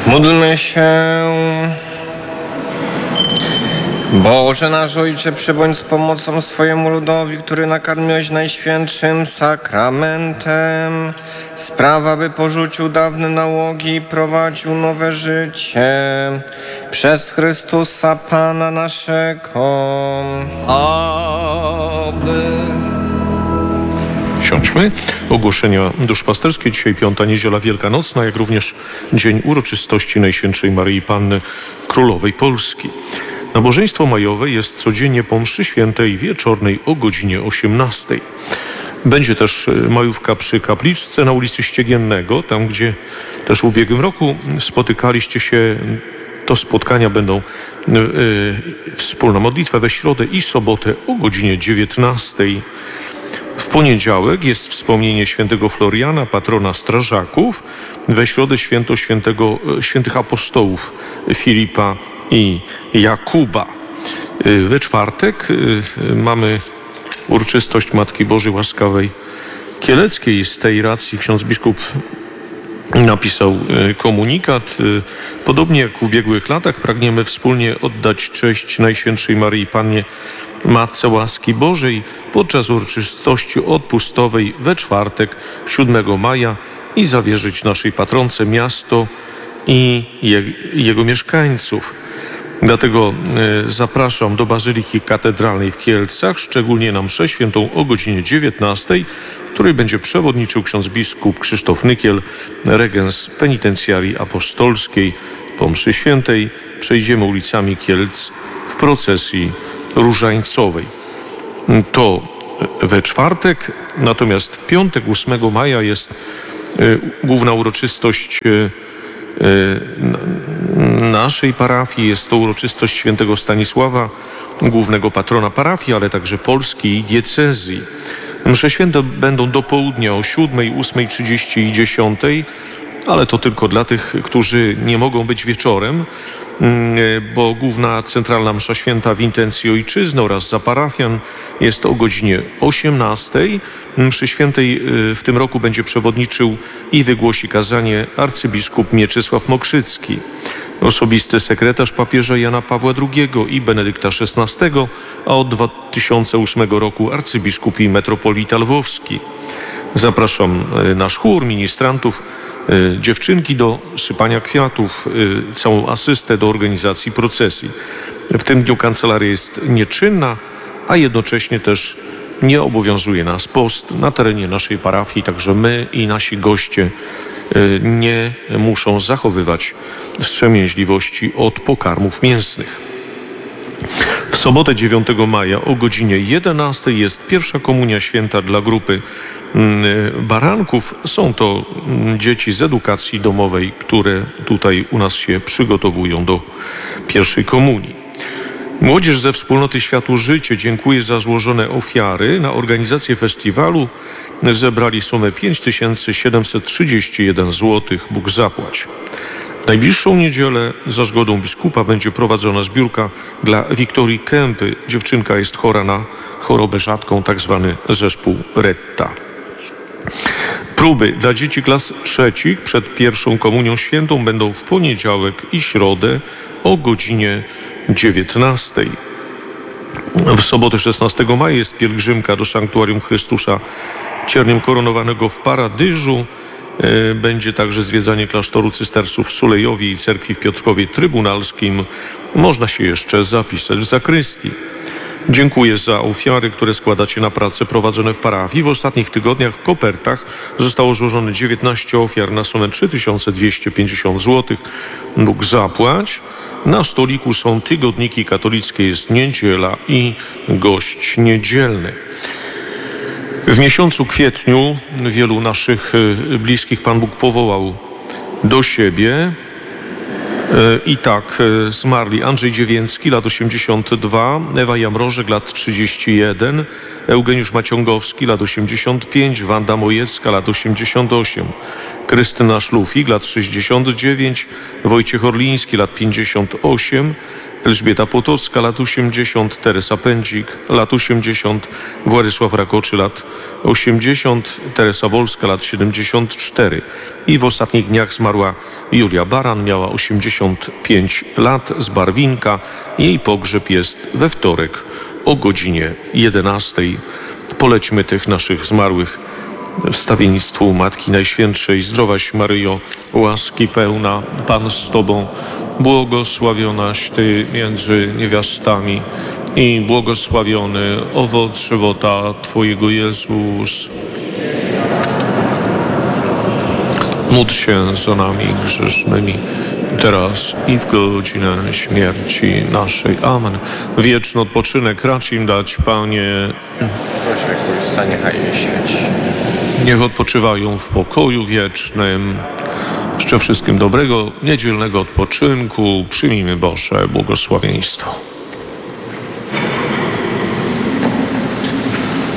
Módlmy się. Boże nasz Ojcze, przybądź z pomocą swojemu ludowi, który nakarmiłeś najświętszym sakramentem. Spraw, aby porzucił dawne nałogi i prowadził nowe życie. Przez Chrystusa Pana naszego. Amen. Siądźmy. Ogłoszenia duszpasterskie. Dzisiaj piąta niedziela wielkanocna, jak również dzień uroczystości Najświętszej Maryi Panny Królowej Polski. Nabożeństwo majowe jest codziennie po mszy świętej wieczornej o godzinie 18. Będzie też majówka przy kapliczce na ulicy Ściegiennego, tam gdzie też w ubiegłym roku spotykaliście się. To spotkania będą wspólna modlitwa we środę i sobotę o godzinie 19. W poniedziałek jest wspomnienie świętego Floriana, patrona strażaków. We środę święto świętych apostołów Filipa i Jakuba. We czwartek mamy uroczystość Matki Bożej Łaskawej Kieleckiej. Z tej racji ksiądz biskup napisał komunikat. Podobnie jak w ubiegłych latach pragniemy wspólnie oddać cześć Najświętszej Maryi Pannie, Matce Łaski Bożej, podczas uroczystości odpustowej we czwartek 7 maja i zawierzyć naszej patronce miasto i jego mieszkańców. Dlatego zapraszam do Bazyliki Katedralnej w Kielcach, szczególnie na mszę świętą o godzinie 19, której będzie przewodniczył ksiądz biskup Krzysztof Nykiel, regens penitencjarii apostolskiej. Po mszy świętej przejdziemy ulicami Kielc w procesji różańcowej. To we czwartek, natomiast w piątek 8 maja jest główna uroczystość naszej parafii. Jest to uroczystość świętego Stanisława, głównego patrona parafii, ale także Polski i diecezji. Msze święte będą do południa o 7, 8:30 i 10, ale to tylko dla tych, którzy nie mogą być wieczorem, bo główna centralna msza święta w intencji ojczyzny oraz za parafian jest o godzinie 18. Mszy świętej w tym roku będzie przewodniczył i wygłosi kazanie arcybiskup Mieczysław Mokrzycki, osobisty sekretarz papieża Jana Pawła II i Benedykta XVI, a od 2008 roku arcybiskup i metropolita lwowski. Zapraszam nasz chór, ministrantów, dziewczynki do sypania kwiatów, całą asystę do organizacji procesji. W tym dniu kancelaria jest nieczynna, a jednocześnie też nie obowiązuje nas post na terenie naszej parafii, także my i nasi goście nie muszą zachowywać wstrzemięźliwości od pokarmów mięsnych. W sobotę 9 maja o godzinie 11 jest pierwsza komunia święta dla grupy baranków. Są to dzieci z edukacji domowej, które tutaj u nas się przygotowują do pierwszej komunii. Młodzież ze wspólnoty Światło Życie dziękuję za złożone ofiary. Na organizację festiwalu zebrali sumę 5731 zł. Bóg zapłać. W najbliższą niedzielę za zgodą biskupa będzie prowadzona zbiórka dla Wiktorii Kępy. Dziewczynka jest chora na chorobę rzadką, tak zwany zespół Retta. Próby dla dzieci klas trzecich przed pierwszą komunią świętą będą w poniedziałek i środę o godzinie 19. W sobotę 16 maja jest pielgrzymka do Sanktuarium Chrystusa Cierniem Koronowanego w Paradyżu. Będzie także zwiedzanie klasztoru cystersów w Sulejowie i cerkwi w Piotrkowie Trybunalskim. Można się jeszcze zapisać w zakrystii. Dziękuję za ofiary, które składacie na prace prowadzone w parafii. W ostatnich tygodniach w kopertach zostało złożone 19 ofiar na sumę 3250 zł. Bóg zapłać. Na stoliku są tygodniki katolickie, jest niedziela i gość niedzielny. W miesiącu kwietniu wielu naszych bliskich Pan Bóg powołał do siebie. I tak zmarli Andrzej Dziewięcki, lat 82, Ewa Jamrożek, lat 31, Eugeniusz Maciągowski, lat 85, Wanda Mojecka, lat 88, Krystyna Szlufik, lat 69, Wojciech Orliński, lat 58, Elżbieta Potocka, lat 80, Teresa Pędzik, lat 80, Władysław Rakoczy, lat 80, Teresa Wolska, lat 74. I w ostatnich dniach zmarła Julia Baran, miała 85 lat, z Barwinka. Jej pogrzeb jest we wtorek o godzinie 11. Polećmy tych naszych zmarłych wstawiennictwu Matki Najświętszej. Zdrowaś Maryjo, łaski pełna, Pan z Tobą, błogosławionaś Ty między niewiastami i błogosławiony owoc żywota Twojego, Jezus. Módl się za nami grzesznymi, teraz i w godzinę śmierci naszej. Amen. Wieczny odpoczynek racz im dać, Panie. Proszę, jak usta, niechaj jej świeci. Niech odpoczywają w pokoju wiecznym. Życzę wszystkim dobrego, niedzielnego odpoczynku. Przyjmijmy Boże błogosławieństwo.